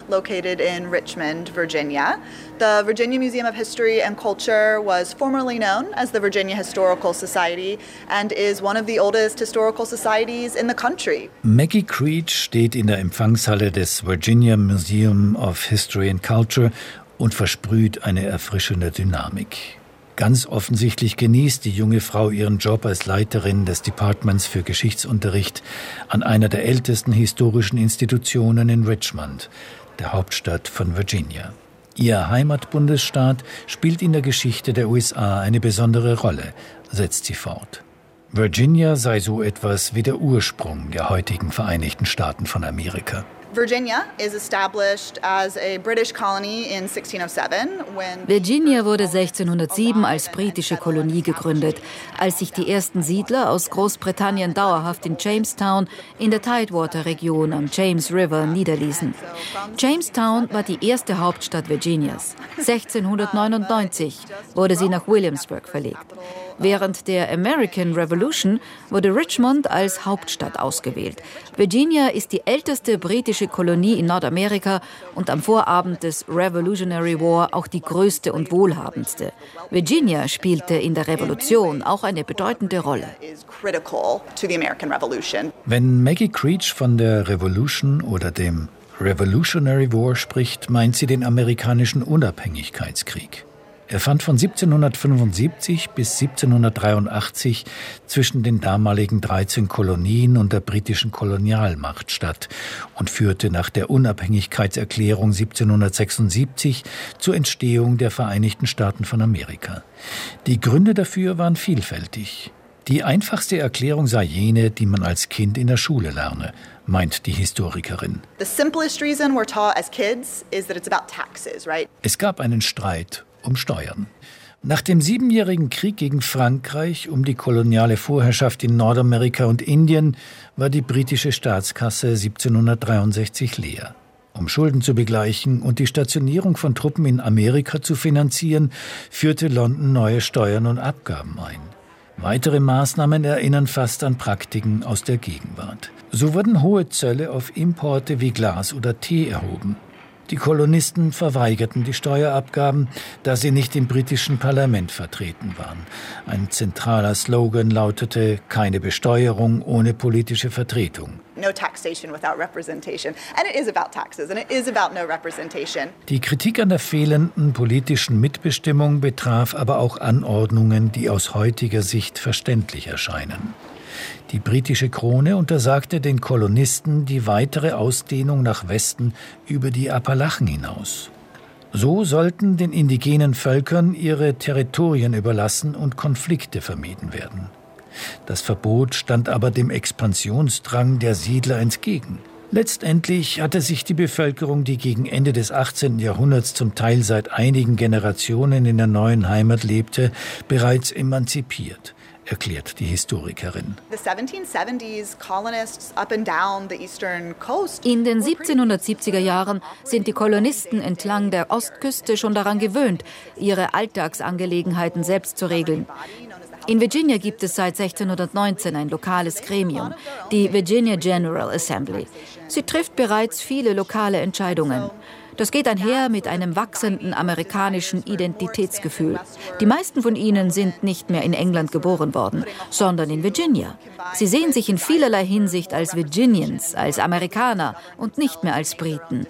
located in Richmond, Virginia. The Virginia Museum of History and Culture was formerly known as the Virginia Historical Society and is one of the oldest historical societies in the country. Maggie Creech steht in der Empfangshalle des Virginia Museum of History and Culture und versprüht eine erfrischende Dynamik. Ganz offensichtlich genießt die junge Frau ihren Job als Leiterin des Departments für Geschichtsunterricht an einer der ältesten historischen Institutionen in Richmond, der Hauptstadt von Virginia. Ihr Heimatbundesstaat spielt in der Geschichte der USA eine besondere Rolle, setzt sie fort. Virginia sei so etwas wie der Ursprung der heutigen Vereinigten Staaten von Amerika. Virginia is established as a British colony in 1607 when Virginia wurde 1607 als britische Kolonie gegründet, als sich die ersten Siedler aus Großbritannien dauerhaft in Jamestown in der Tidewater-Region am James River niederließen. Jamestown war die erste Hauptstadt Virginias. 1699 wurde sie nach Williamsburg verlegt. Während der American Revolution wurde Richmond als Hauptstadt ausgewählt. Virginia ist die älteste britische Kolonie in Nordamerika und am Vorabend des Revolutionary War auch die größte und wohlhabendste. Virginia spielte in der Revolution auch eine bedeutende Rolle. Wenn Maggie Creech von der Revolution oder dem Revolutionary War spricht, meint sie den amerikanischen Unabhängigkeitskrieg. Er fand von 1775 bis 1783 zwischen den damaligen 13 Kolonien und der britischen Kolonialmacht statt und führte nach der Unabhängigkeitserklärung 1776 zur Entstehung der Vereinigten Staaten von Amerika. Die Gründe dafür waren vielfältig. Die einfachste Erklärung sei jene, die man als Kind in der Schule lerne, meint die Historikerin. Es gab einen Streit um Steuern. Nach dem 7-jährigen Krieg gegen Frankreich um die koloniale Vorherrschaft in Nordamerika und Indien war die britische Staatskasse 1763 leer. Um Schulden zu begleichen und die Stationierung von Truppen in Amerika zu finanzieren, führte London neue Steuern und Abgaben ein. Weitere Maßnahmen erinnern fast an Praktiken aus der Gegenwart. So wurden hohe Zölle auf Importe wie Glas oder Tee erhoben. Die Kolonisten verweigerten die Steuerabgaben, da sie nicht im britischen Parlament vertreten waren. Ein zentraler Slogan lautete: keine Besteuerung ohne politische Vertretung. No taxation without representation. And it is about taxes and it is about no representation. Die Kritik an der fehlenden politischen Mitbestimmung betraf aber auch Anordnungen, die aus heutiger Sicht verständlich erscheinen. Die britische Krone untersagte den Kolonisten die weitere Ausdehnung nach Westen über die Appalachen hinaus. So sollten den indigenen Völkern ihre Territorien überlassen und Konflikte vermieden werden. Das Verbot stand aber dem Expansionsdrang der Siedler entgegen. Letztendlich hatte sich die Bevölkerung, die gegen Ende des 18. Jahrhunderts zum Teil seit einigen Generationen in der neuen Heimat lebte, bereits emanzipiert, erklärt die Historikerin. In den 1770er Jahren sind die Kolonisten entlang der Ostküste schon daran gewöhnt, ihre Alltagsangelegenheiten selbst zu regeln. In Virginia gibt es seit 1619 ein lokales Gremium, die Virginia General Assembly. Sie trifft bereits viele lokale Entscheidungen. Das geht einher mit einem wachsenden amerikanischen Identitätsgefühl. Die meisten von ihnen sind nicht mehr in England geboren worden, sondern in Virginia. Sie sehen sich in vielerlei Hinsicht als Virginians, als Amerikaner und nicht mehr als Briten.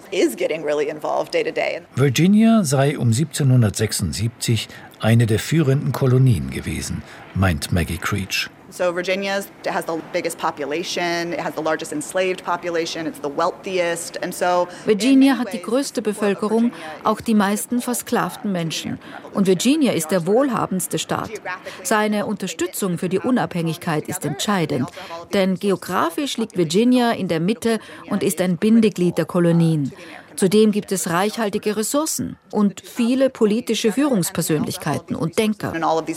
Virginia sei um 1776 eine der führenden Kolonien gewesen, meint Maggie Creech. So Virginia has the biggest population, it has the largest enslaved population, it's the wealthiest, and so Virginia hat die größte Bevölkerung, auch die meisten versklavten Menschen. Und Virginia ist der wohlhabendste Staat. Seine Unterstützung für die Unabhängigkeit ist entscheidend, denn geografisch liegt Virginia in der Mitte und ist ein Bindeglied der Kolonien. Zudem gibt es reichhaltige Ressourcen und viele politische Führungspersönlichkeiten und Denker.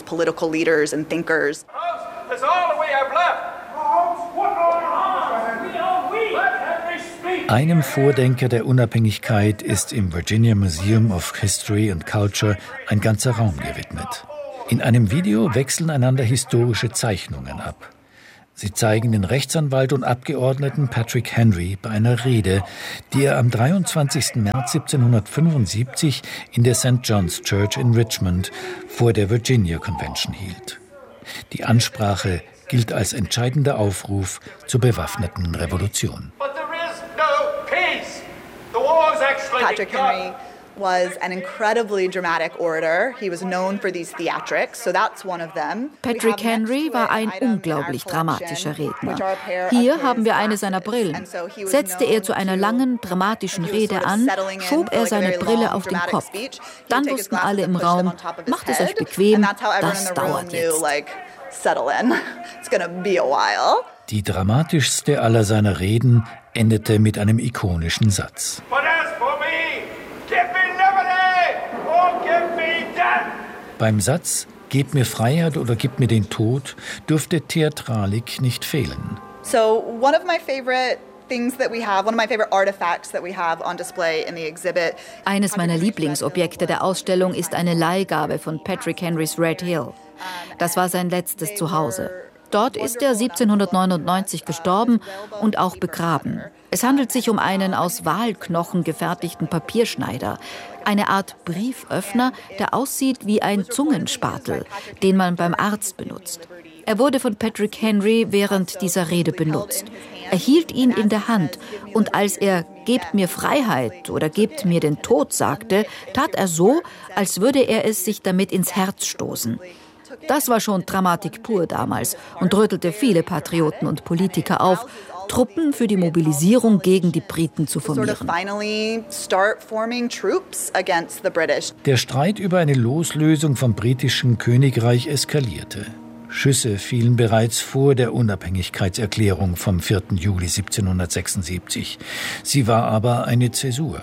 That's all we have left. Einem Vordenker der Unabhängigkeit ist im Virginia Museum of History and Culture ein ganzer Raum gewidmet. In einem Video wechseln einander historische Zeichnungen ab. Sie zeigen den Rechtsanwalt und Abgeordneten Patrick Henry bei einer Rede, die er am 23. März 1775 in der St. John's Church in Richmond vor der Virginia Convention hielt. Die Ansprache gilt als entscheidender Aufruf zur bewaffneten Revolution. Patrick Henry was an incredibly dramatic orator. He was known for these theatrics, so that's one of them. Patrick Henry war ein unglaublich dramatischer Redner. Hier haben wir eine seiner Brillen. Setzte er zu einer langen, dramatischen Rede an, schob er seine Brille auf den Kopf. Dann wussten alle im Raum, macht es euch bequem, das dauert jetzt. Die dramatischste aller seiner Reden endete mit einem ikonischen Satz. Beim Satz »Gebt mir Freiheit oder gebt mir den Tod« dürfte Theatralik nicht fehlen. So one of my favorite artifacts that we have on display in the exhibit. Eines meiner Lieblingsobjekte der Ausstellung ist eine Leihgabe von Patrick Henrys Red Hill. Das war sein letztes Zuhause. Dort ist er 1799 gestorben und auch begraben. Es handelt sich um einen aus Walknochen gefertigten Papierschneider, eine Art Brieföffner, der aussieht wie ein Zungenspatel, den man beim Arzt benutzt. Er wurde von Patrick Henry während dieser Rede benutzt. Er hielt ihn in der Hand und als er »Gebt mir Freiheit« oder »Gebt mir den Tod« sagte, tat er so, als würde er es sich damit ins Herz stoßen. Das war schon Dramatik pur damals und rüttelte viele Patrioten und Politiker auf, Truppen für die Mobilisierung gegen die Briten zu formieren. Der Streit über eine Loslösung vom britischen Königreich eskalierte. Schüsse fielen bereits vor der Unabhängigkeitserklärung vom 4. Juli 1776. Sie war aber eine Zäsur.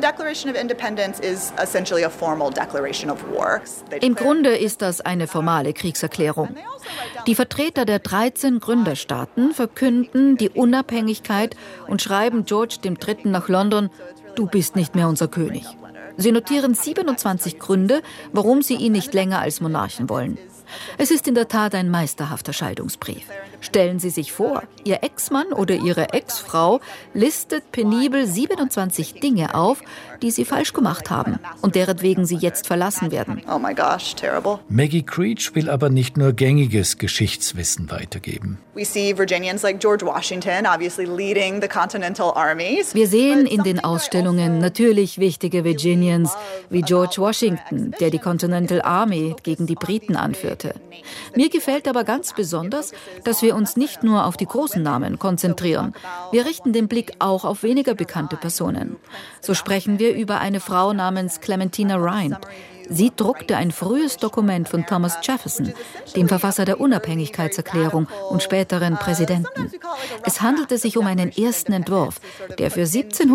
Im Grunde ist das eine formale Kriegserklärung. Die Vertreter der 13 Gründerstaaten verkünden die Unabhängigkeit und schreiben George III. Nach London: Du bist nicht mehr unser König. Sie notieren 27 Gründe, warum sie ihn nicht länger als Monarchen wollen. Es ist in der Tat ein meisterhafter Scheidungsbrief. Stellen Sie sich vor, Ihr Ex-Mann oder Ihre Ex-Frau listet penibel 27 Dinge auf, die Sie falsch gemacht haben und deretwegen Sie jetzt verlassen werden. Oh my gosh, terrible. Maggie Creech will aber nicht nur gängiges Geschichtswissen weitergeben. We see Virginians like George Washington obviously leading the Continental Armies. Wir sehen in den Ausstellungen natürlich wichtige Virginians wie George Washington, der die Continental Army gegen die Briten anführte. Mir gefällt aber ganz besonders, dass wir uns nicht nur auf die großen Namen konzentrieren. Wir richten den Blick auch auf weniger bekannte Personen. So sprechen wir über eine Frau namens Clementina Rind. Sie druckte ein frühes Dokument von Thomas Jefferson, dem Verfasser der Unabhängigkeitserklärung und späteren Präsidenten. Es handelte sich um einen ersten Entwurf, der für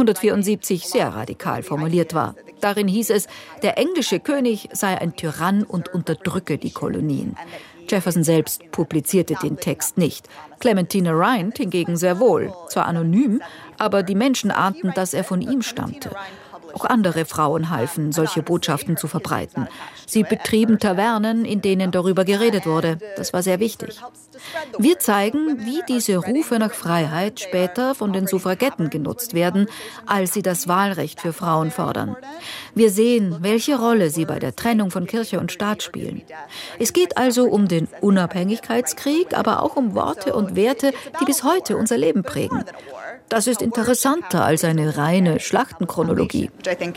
1774 sehr radikal formuliert war. Darin hieß es, der englische König sei ein Tyrann und unterdrücke die Kolonien. Jefferson selbst publizierte den Text nicht. Clementina Rind hingegen sehr wohl, zwar anonym, aber die Menschen ahnten, dass er von ihm stammte. Auch andere Frauen halfen, solche Botschaften zu verbreiten. Sie betrieben Tavernen, in denen darüber geredet wurde. Das war sehr wichtig. Wir zeigen, wie diese Rufe nach Freiheit später von den Suffragetten genutzt werden, als sie das Wahlrecht für Frauen fordern. Wir sehen, welche Rolle sie bei der Trennung von Kirche und Staat spielen. Es geht also um den Unabhängigkeitskrieg, aber auch um Worte und Werte, die bis heute unser Leben prägen. Das ist interessanter als eine reine Schlachtenchronologie.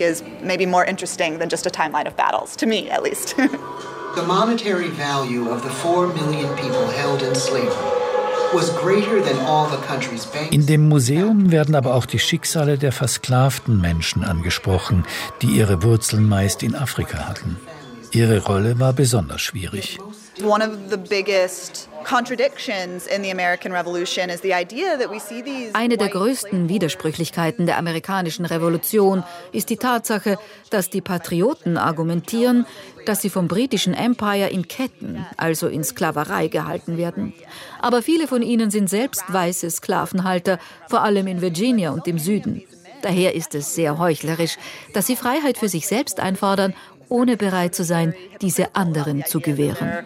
The monetary value of the 4 million people held in slavery was greater than all the country's banks. In dem Museum werden aber auch die Schicksale der versklavten Menschen angesprochen, die ihre Wurzeln meist in Afrika hatten. Ihre Rolle war besonders schwierig. One of the biggest contradictions in the American Revolution is the idea that we see these. Eine der größten Widersprüchlichkeiten der amerikanischen Revolution ist die Tatsache, dass die Patrioten argumentieren, dass sie vom britischen Empire in Ketten, also in Sklaverei, gehalten werden. Aber viele von ihnen sind selbst weiße Sklavenhalter, vor allem in Virginia und im Süden. Daher ist es sehr heuchlerisch, dass sie Freiheit für sich selbst einfordern, ohne bereit zu sein, diese anderen zu gewähren.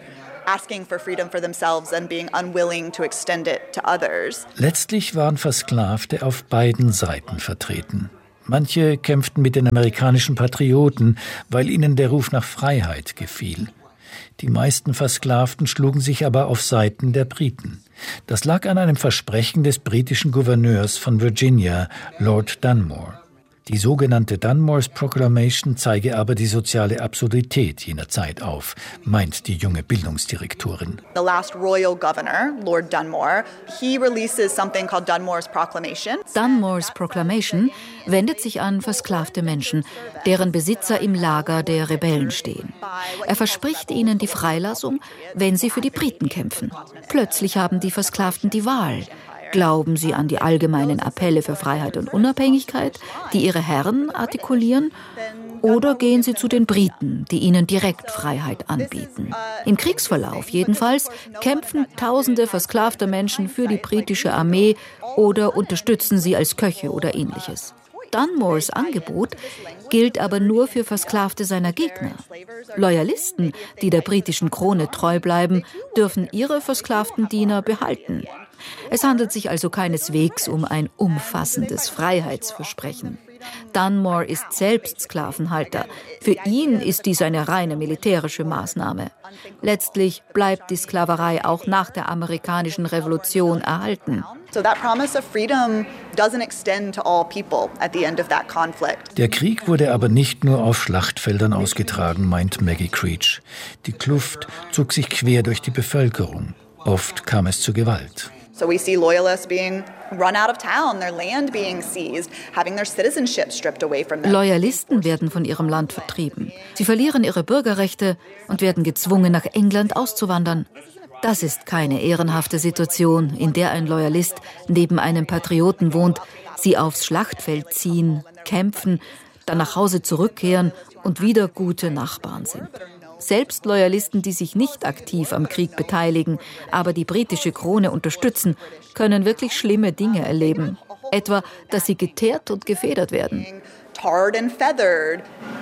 asking for freedom for themselves and being unwilling to extend it to others. Letztlich waren Versklavte auf beiden Seiten vertreten. Manche kämpften mit den amerikanischen Patrioten, weil ihnen der Ruf nach Freiheit gefiel. Die meisten Versklavten schlugen sich aber auf Seiten der Briten. Das lag an einem Versprechen des britischen Gouverneurs von Virginia, Lord Dunmore. Die sogenannte Dunmore's Proclamation zeige aber die soziale Absurdität jener Zeit auf, meint die junge Bildungsdirektorin. The last royal governor, Lord Dunmore, he releases something called Dunmore's Proclamation. Dunmore's Proclamation wendet sich an versklavte Menschen, deren Besitzer im Lager der Rebellen stehen. Er verspricht ihnen die Freilassung, wenn sie für die Briten kämpfen. Plötzlich haben die Versklavten die Wahl. Glauben sie an die allgemeinen Appelle für Freiheit und Unabhängigkeit, die ihre Herren artikulieren, oder gehen sie zu den Briten, die ihnen direkt Freiheit anbieten? Im Kriegsverlauf jedenfalls kämpfen Tausende versklavter Menschen für die britische Armee oder unterstützen sie als Köche oder Ähnliches. Dunmores Angebot gilt aber nur für Versklavte seiner Gegner. Loyalisten, die der britischen Krone treu bleiben, dürfen ihre versklavten Diener behalten. Es handelt sich also keineswegs um ein umfassendes Freiheitsversprechen. Dunmore ist selbst Sklavenhalter. Für ihn ist dies eine reine militärische Maßnahme. Letztlich bleibt die Sklaverei auch nach der amerikanischen Revolution erhalten. Der Krieg wurde aber nicht nur auf Schlachtfeldern ausgetragen, meint Maggie Creech. Die Kluft zog sich quer durch die Bevölkerung. Oft kam es zu Gewalt. So we see loyalists being run out of town, their land being seized, having their citizenship stripped away from them. Loyalisten werden von ihrem Land vertrieben. Sie verlieren ihre Bürgerrechte und werden gezwungen, nach England auszuwandern. Das ist keine ehrenhafte Situation, in der ein Loyalist neben einem Patrioten wohnt, sie aufs Schlachtfeld ziehen, kämpfen, dann nach Hause zurückkehren und wieder gute Nachbarn sind. Selbst Loyalisten, die sich nicht aktiv am Krieg beteiligen, aber die britische Krone unterstützen, können wirklich schlimme Dinge erleben. Etwa, dass sie geteert und gefedert werden. Tarred and feathered.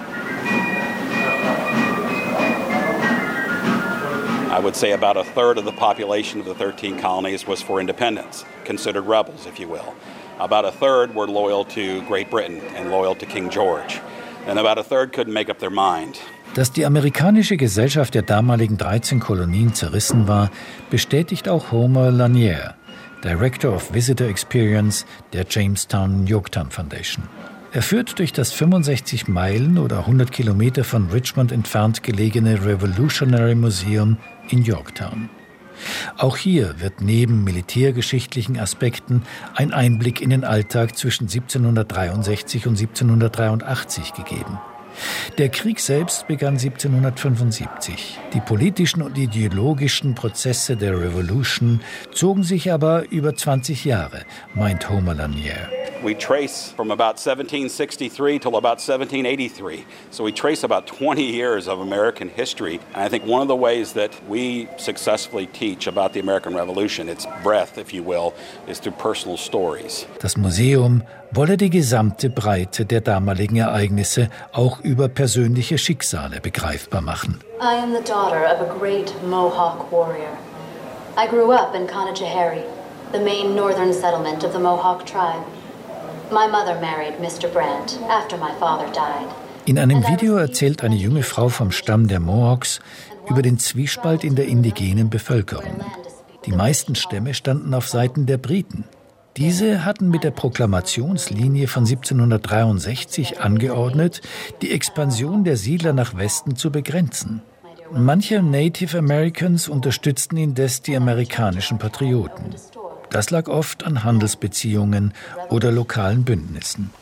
I would say about a third of the population of the 13 colonies was for independence, considered rebels, if you will. About a third were loyal to Great Britain and loyal to King George. And about a third couldn't make up their mind. Dass die amerikanische Gesellschaft der damaligen 13 Kolonien zerrissen war, bestätigt auch Homer Lanier, Director of Visitor Experience der Jamestown Yorktown Foundation. Er führt durch das 65 Meilen oder 100 Kilometer von Richmond entfernt gelegene Revolutionary Museum in Yorktown. Auch hier wird neben militärgeschichtlichen Aspekten ein Einblick in den Alltag zwischen 1763 und 1783 gegeben. Der Krieg selbst begann 1775. Die politischen und ideologischen Prozesse der Revolution zogen sich aber über 20 Jahre, meint Homer Lanier. We trace from about 1763 till about 1783. So we trace about 20 years of American history. And I think one of the ways that we successfully teach about the American Revolution, its breadth, if you will, is through personal stories. Das Museum wolle die gesamte Breite der damaligen Ereignisse auch über persönliche Schicksale begreifbar machen. I am the daughter of a great Mohawk warrior. I grew up in Conajohary, the main northern settlement of the Mohawk tribe. My mother married Mr. Brandt after my father died. In einem Video erzählt eine junge Frau vom Stamm der Mohawks über den Zwiespalt in der indigenen Bevölkerung. Die meisten Stämme standen auf Seiten der Briten. Diese hatten mit der Proklamationslinie von 1763 angeordnet, die Expansion der Siedler nach Westen zu begrenzen. Manche Native Americans unterstützten indes die amerikanischen Patrioten. Das lag oft an Handelsbeziehungen oder lokalen Bündnissen.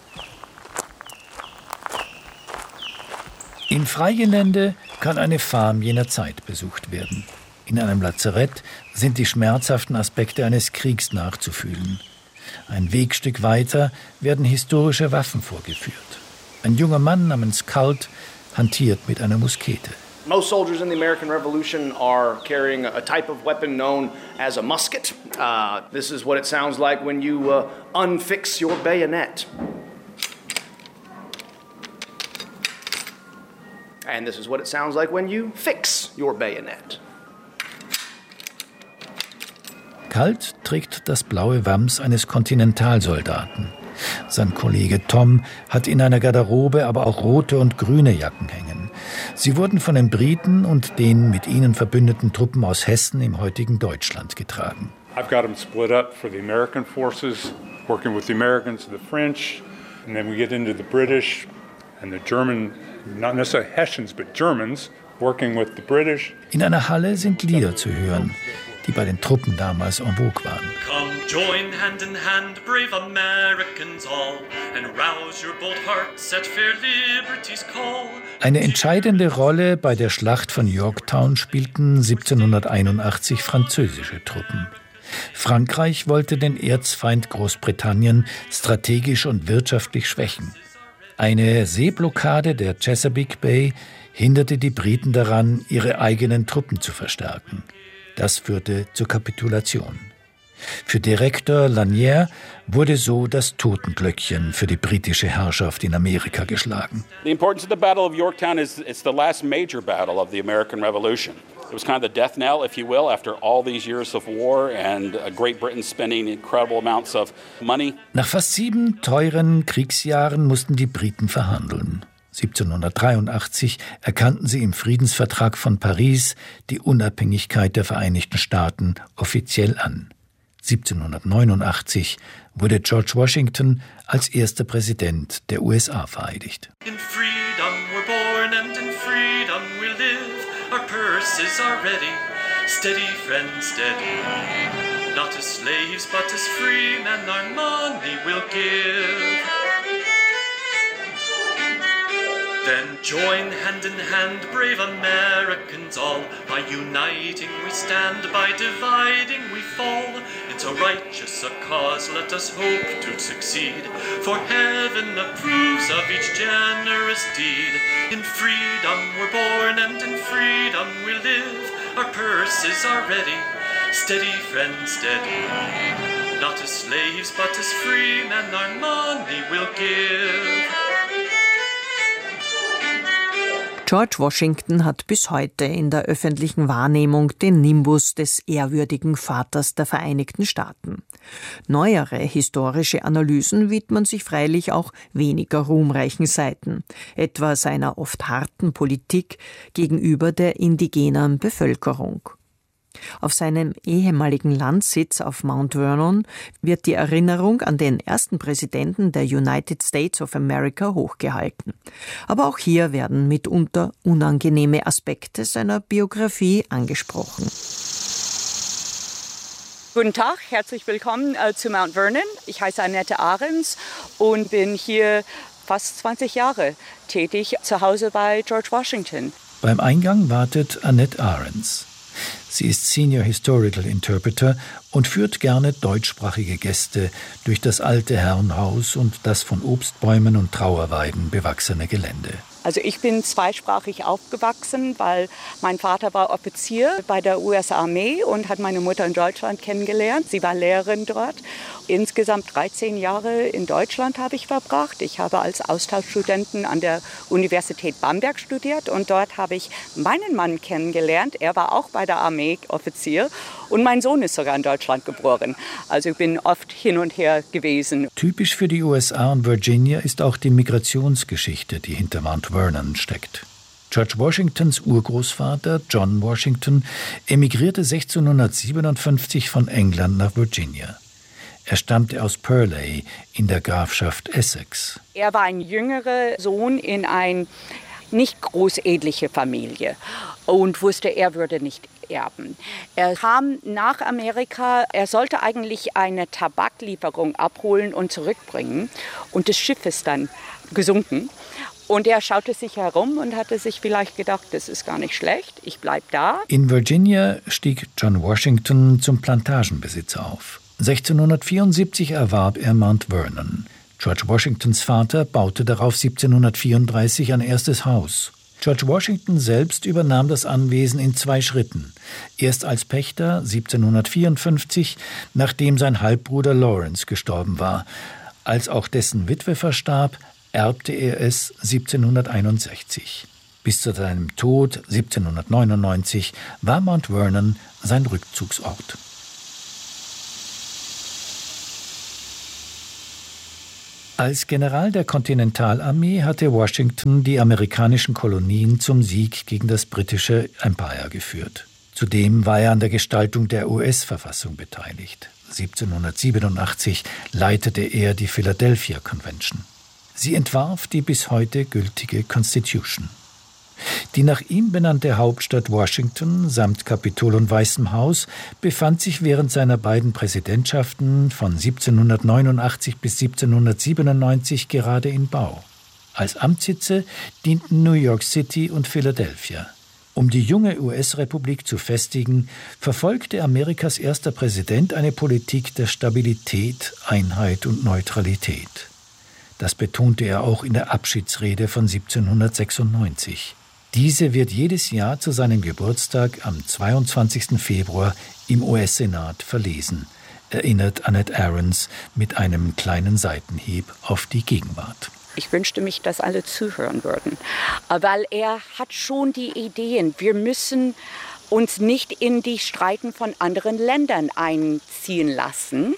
Im Freigelände kann eine Farm jener Zeit besucht werden. In einem Lazarett sind die schmerzhaften Aspekte eines Kriegs nachzufühlen. Ein Wegstück weiter werden historische Waffen vorgeführt. Ein junger Mann namens Colt hantiert mit einer Muskete. Most soldiers in the American Revolution are carrying a type of weapon known as a musket. This is what it sounds like when you unfix your bayonet. And this is what it sounds like when you fix your bayonet. kalt, trägt das blaue Wams eines Kontinentalsoldaten. Sein Kollege Tom hat in einer Garderobe aber auch rote und grüne Jacken hängen. Sie wurden von den Briten und den mit ihnen verbündeten Truppen aus Hessen im heutigen Deutschland getragen. I've got them split up for the American forces, working with the Americans and the French, and then we get into the British and the German, not necessarily Hessians, but Germans, working with the British. In einer Halle sind Lieder zu hören, die bei den Truppen damals en vogue waren. Come join hand in hand, brave Americans all, and rouse your bold hearts at fair liberty's call. Eine entscheidende Rolle bei der Schlacht von Yorktown spielten 1781 französische Truppen. Frankreich wollte den Erzfeind Großbritannien strategisch und wirtschaftlich schwächen. Eine Seeblockade der Chesapeake Bay hinderte die Briten daran, ihre eigenen Truppen zu verstärken. Das führte zur Kapitulation. Für Direktor Lanier wurde so das Totenglöckchen für die britische Herrschaft in Amerika geschlagen. The importance of the Battle of Yorktown is it's the last major battle of the American Revolution. It was kind of the death knell, if you will, after all these years of war and Great Britain spending incredible amounts of money. Nach fast 7 teuren Kriegsjahren mussten die Briten verhandeln. 1783 erkannten sie im Friedensvertrag von Paris die Unabhängigkeit der Vereinigten Staaten offiziell an. 1789 wurde George Washington als erster Präsident der USA vereidigt. In freedom we're born and in freedom we live. Our purses are ready, steady friends, steady. Not as slaves but as free men our money will give. Then join hand in hand, brave Americans all. By uniting we stand, by dividing we fall. It's a righteous a cause, let us hope to succeed. For heaven approves of each generous deed. In freedom we're born and in freedom we live. Our purses are ready, steady friends, steady. Not as slaves but as free men our money will give. George Washington hat bis heute in der öffentlichen Wahrnehmung den Nimbus des ehrwürdigen Vaters der Vereinigten Staaten. Neuere historische Analysen widmen sich freilich auch weniger ruhmreichen Seiten, etwa seiner oft harten Politik gegenüber der indigenen Bevölkerung. Auf seinem ehemaligen Landsitz auf Mount Vernon wird die Erinnerung an den ersten Präsidenten der United States of America hochgehalten. Aber auch hier werden mitunter unangenehme Aspekte seiner Biografie angesprochen. Guten Tag, herzlich willkommen zu Mount Vernon. Ich heiße Annette Ahrens und bin hier fast 20 Jahre tätig, zu Hause bei George Washington. Beim Eingang wartet Annette Ahrens. Sie ist Senior Historical Interpreter und führt gerne deutschsprachige Gäste durch das alte Herrenhaus und das von Obstbäumen und Trauerweiden bewachsene Gelände. Also ich bin zweisprachig aufgewachsen, weil mein Vater war Offizier bei der US-Armee und hat meine Mutter in Deutschland kennengelernt. Sie war Lehrerin dort. Insgesamt 13 Jahre in Deutschland habe ich verbracht. Ich habe als Austauschstudentin an der Universität Bamberg studiert und dort habe ich meinen Mann kennengelernt. Er war auch bei der Armee Offizier und mein Sohn ist sogar in Deutschland geboren. Also ich bin oft hin und her gewesen. Typisch für die USA und Virginia ist auch die Migrationsgeschichte, die hinter Mount Vernon steckt. George Washingtons Urgroßvater John Washington emigrierte 1657 von England nach Virginia. Er stammte aus Purley in der Grafschaft Essex. Er war ein jüngerer Sohn in eine nicht großedliche Familie und wusste, er würde nicht erben. Er kam nach Amerika, er sollte eigentlich eine Tabaklieferung abholen und zurückbringen und das Schiff ist dann gesunken. Und er schaute sich herum und hatte sich vielleicht gedacht, das ist gar nicht schlecht, ich bleib da. In Virginia stieg John Washington zum Plantagenbesitzer auf. 1674 erwarb er Mount Vernon. George Washingtons Vater baute darauf 1734 ein erstes Haus. George Washington selbst übernahm das Anwesen in 2 Schritten. Erst als Pächter 1754, nachdem sein Halbbruder Lawrence gestorben war. Als auch dessen Witwe verstarb, erbte er es 1761. Bis zu seinem Tod 1799 war Mount Vernon sein Rückzugsort. Als General der Kontinentalarmee hatte Washington die amerikanischen Kolonien zum Sieg gegen das britische Empire geführt. Zudem war er an der Gestaltung der US-Verfassung beteiligt. 1787 leitete er die Philadelphia Convention. Sie entwarf die bis heute gültige Constitution. Die nach ihm benannte Hauptstadt Washington samt Kapitol und Weißem Haus befand sich während seiner beiden Präsidentschaften von 1789 bis 1797 gerade in Bau. Als Amtssitze dienten New York City und Philadelphia. Um die junge US-Republik zu festigen, verfolgte Amerikas erster Präsident eine Politik der Stabilität, Einheit und Neutralität. Das betonte er auch in der Abschiedsrede von 1796. Diese wird jedes Jahr zu seinem Geburtstag am 22. Februar im US-Senat verlesen, erinnert Annette Aarons mit einem kleinen Seitenhieb auf die Gegenwart. Ich wünschte mich, dass alle zuhören würden, weil er hat schon die Ideen. Wir müssen uns nicht in die Streiten von anderen Ländern einziehen lassen,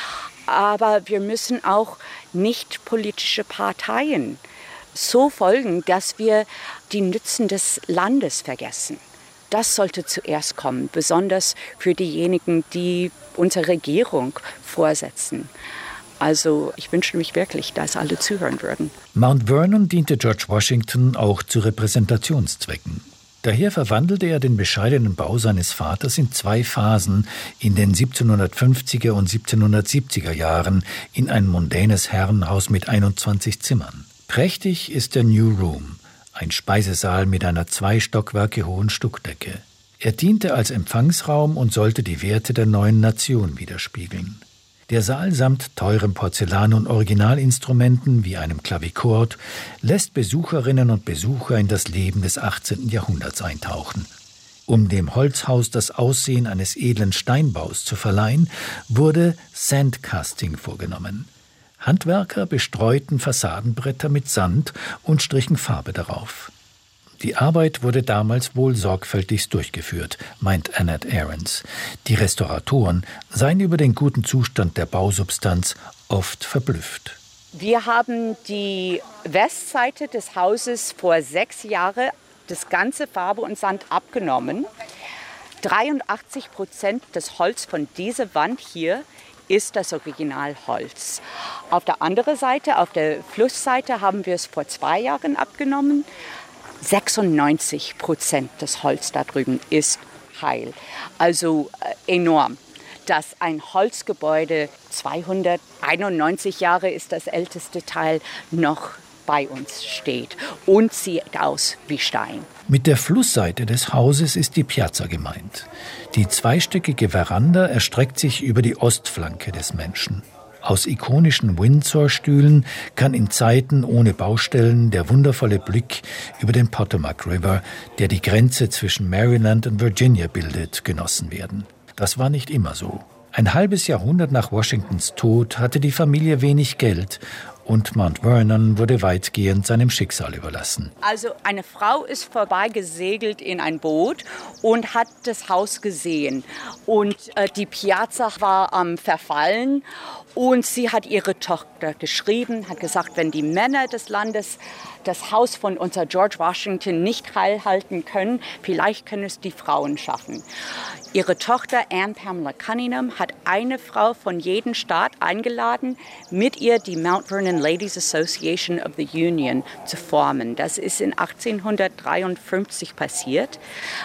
aber wir müssen auch nicht politische Parteien so folgen, dass wir die Nützen des Landes vergessen. Das sollte zuerst kommen, besonders für diejenigen, die unsere Regierung vorsetzen. Also ich wünschte mich wirklich, dass alle zuhören würden. Mount Vernon diente George Washington auch zu Repräsentationszwecken. Daher verwandelte er den bescheidenen Bau seines Vaters in 2 Phasen in den 1750er und 1770er Jahren in ein mondänes Herrenhaus mit 21 Zimmern. Prächtig ist der New Room, ein Speisesaal mit einer 2 Stockwerke hohen Stuckdecke. Er diente als Empfangsraum und sollte die Werte der neuen Nation widerspiegeln. Der Saal samt teurem Porzellan und Originalinstrumenten wie einem Klavichord lässt Besucherinnen und Besucher in das Leben des 18. Jahrhunderts eintauchen. Um dem Holzhaus das Aussehen eines edlen Steinbaus zu verleihen, wurde Sandcasting vorgenommen. Handwerker bestreuten Fassadenbretter mit Sand und strichen Farbe darauf. Die Arbeit wurde damals wohl sorgfältigst durchgeführt, meint Annette Aarons. Die Restauratoren seien über den guten Zustand der Bausubstanz oft verblüfft. Wir haben die Westseite des Hauses vor 6 Jahren das ganze Farbe und Sand abgenommen. 83% des Holz von dieser Wand hier ist das Originalholz. Auf der anderen Seite, auf der Flussseite, haben wir es vor 2 Jahren abgenommen. 96% des Holz da drüben ist heil. Also enorm, dass ein Holzgebäude 291 Jahre ist das älteste Teil noch bei uns steht und sieht aus wie Stein. Mit der Flussseite des Hauses ist die Piazza gemeint. Die zweistöckige Veranda erstreckt sich über die Ostflanke des Menschen. Aus ikonischen Windsor-Stühlen kann in Zeiten ohne Baustellen der wundervolle Blick über den Potomac River, der die Grenze zwischen Maryland und Virginia bildet, genossen werden. Das war nicht immer so. Ein halbes Jahrhundert nach Washingtons Tod hatte die Familie wenig Geld und Mount Vernon wurde weitgehend seinem Schicksal überlassen. Also eine Frau ist vorbeigesegelt in ein Boot und hat das Haus gesehen. Und die Piazza war am Verfallen und sie hat ihre Tochter geschrieben, hat gesagt, wenn die Männer des Landes das Haus von unser George Washington nicht heil halten können, vielleicht können es die Frauen schaffen. Ihre Tochter Anne Pamela Cunningham hat eine Frau von jedem Staat eingeladen, mit ihr die Mount Vernon Ladies Association of the Union zu formen. Das ist in 1853 passiert.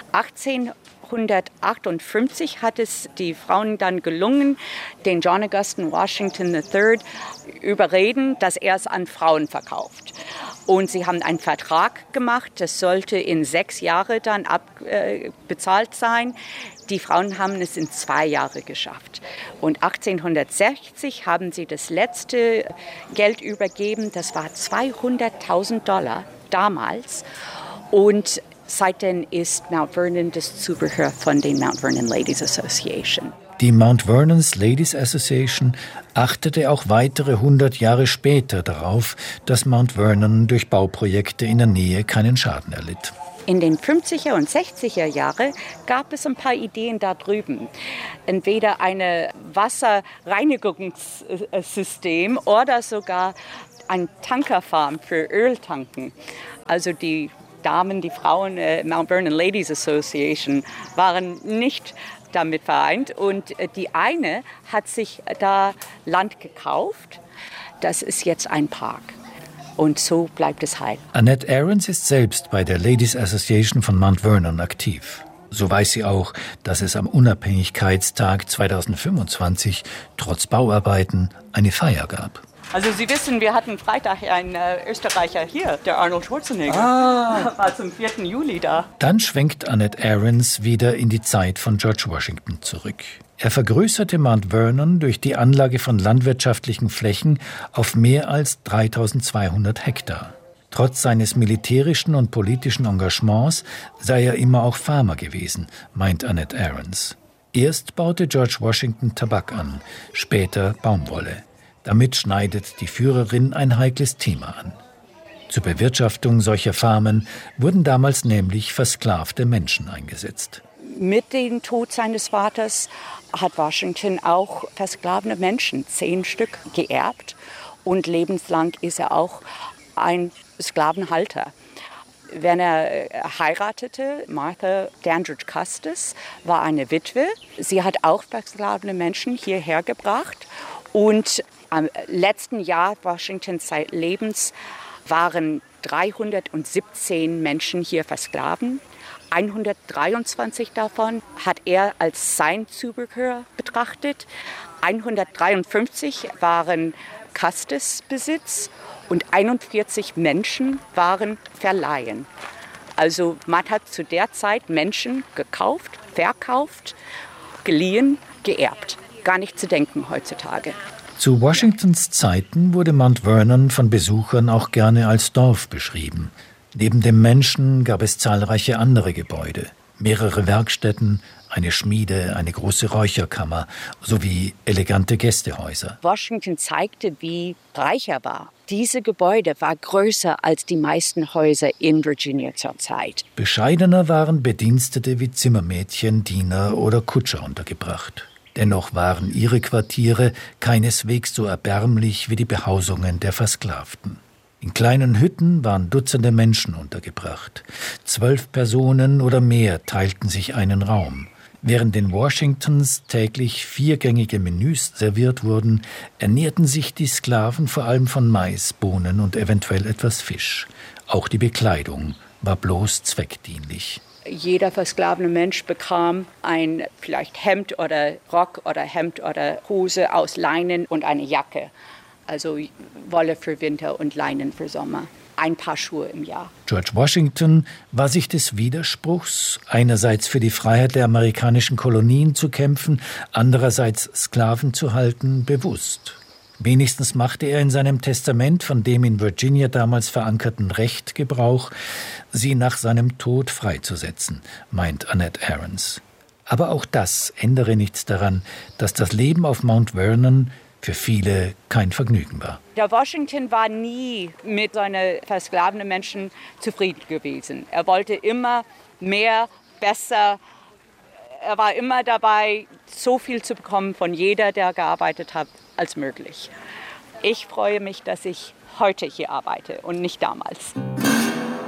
1858 hat es die Frauen dann gelungen, den John Augustin Washington III überreden, dass er es an Frauen verkauft. Und sie haben einen Vertrag gemacht, das sollte in 6 Jahren dann bezahlt sein. Die Frauen haben es in 2 Jahren geschafft. Und 1860 haben sie das letzte Geld übergeben, das war $200.000 damals. Und seitdem ist Mount Vernon das Zubehör von den Mount Vernon Ladies Association. Die Mount Vernon's Ladies Association achtete auch weitere 100 Jahre später darauf, dass Mount Vernon durch Bauprojekte in der Nähe keinen Schaden erlitt. In den 50er und 60er Jahren gab es ein paar Ideen da drüben. Entweder ein Wasserreinigungssystem oder sogar ein Tankerfarm für Öltanken. Also die Damen, die Frauen, Mount Vernon Ladies Association, waren nicht damit vereint. Und die eine hat sich da Land gekauft. Das ist jetzt ein Park. Und so bleibt es heil. Annette Ahrens ist selbst bei der Ladies Association von Mount Vernon aktiv. So weiß sie auch, dass es am Unabhängigkeitstag 2025 trotz Bauarbeiten eine Feier gab. Also Sie wissen, wir hatten Freitag einen Österreicher hier, der Arnold Schwarzenegger. War zum 4. Juli da. Dann schwenkt Annette Ahrens wieder in die Zeit von George Washington zurück. Er vergrößerte Mount Vernon durch die Anlage von landwirtschaftlichen Flächen auf mehr als 3200 Hektar. Trotz seines militärischen und politischen Engagements sei er immer auch Farmer gewesen, meint Annette Ahrens. Erst baute George Washington Tabak an, später Baumwolle. Damit schneidet die Führerin ein heikles Thema an. Zur Bewirtschaftung solcher Farmen wurden damals nämlich versklavte Menschen eingesetzt. Mit dem Tod seines Vaters hat Washington auch versklavte Menschen, 10 Stück, geerbt. Und lebenslang ist er auch ein Sklavenhalter. Wenn er heiratete, Martha Dandridge Custis war eine Witwe. Sie hat auch versklavte Menschen hierher gebracht. Und am letzten Jahr Washingtons Zeitlebens waren 317 Menschen hier versklaven. 123 davon hat er als sein Zubehör betrachtet. 153 waren Custis-Besitz und 41 Menschen waren Verleihen. Also man hat zu der Zeit Menschen gekauft, verkauft, geliehen, geerbt. Gar nicht zu denken heutzutage. Zu Washingtons Zeiten wurde Mount Vernon von Besuchern auch gerne als Dorf beschrieben. Neben dem Menschen gab es zahlreiche andere Gebäude, mehrere Werkstätten, eine Schmiede, eine große Räucherkammer sowie elegante Gästehäuser. Washington zeigte, wie reich er war. Diese Gebäude war größer als die meisten Häuser in Virginia zur Zeit. Bescheidener waren Bedienstete wie Zimmermädchen, Diener oder Kutscher untergebracht. Dennoch waren ihre Quartiere keineswegs so erbärmlich wie die Behausungen der Versklavten. In kleinen Hütten waren Dutzende Menschen untergebracht. 12 Personen oder mehr teilten sich einen Raum. Während in Washingtons täglich 4-gängige Menüs serviert wurden, ernährten sich die Sklaven vor allem von Mais, Bohnen und eventuell etwas Fisch. Auch die Bekleidung war bloß zweckdienlich. Jeder versklavte Mensch bekam ein vielleicht Hemd oder Rock oder Hemd oder Hose aus Leinen und eine Jacke. Also Wolle für Winter und Leinen für Sommer. Ein Paar Schuhe im Jahr. George Washington war sich des Widerspruchs, einerseits für die Freiheit der amerikanischen Kolonien zu kämpfen, andererseits Sklaven zu halten, bewusst. Wenigstens machte er in seinem Testament von dem in Virginia damals verankerten Recht Gebrauch, sie nach seinem Tod freizusetzen, meint Annette Ahrens. Aber auch das ändere nichts daran, dass das Leben auf Mount Vernon für viele kein Vergnügen war. Der Washington war nie mit seinen versklavten Menschen zufrieden gewesen. Er wollte immer mehr, besser. Er war immer dabei, so viel zu bekommen von jeder, der gearbeitet hat, als möglich. Ich freue mich, dass ich heute hier arbeite und nicht damals.